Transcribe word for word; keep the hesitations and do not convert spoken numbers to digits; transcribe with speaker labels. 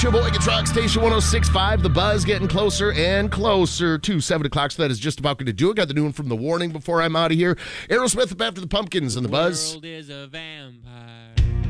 Speaker 1: Sheboygan Truck Station one oh six point five. The Buzz getting closer and closer to seven o'clock, so that is just about going to do it. Got the new one from The Warning before I'm out of here. Aerosmith up after the Pumpkins and The Buzz.
Speaker 2: The world is a vampire.